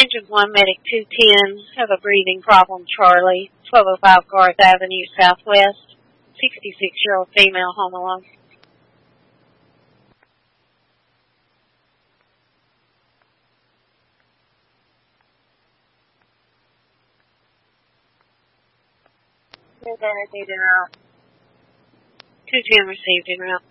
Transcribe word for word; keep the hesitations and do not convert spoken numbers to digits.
Engine one, Medic two ten, have a breathing problem, Charlie, twelve oh five Garth Avenue, Southwest, sixty-six-year-old female, home alone. two ten received en route.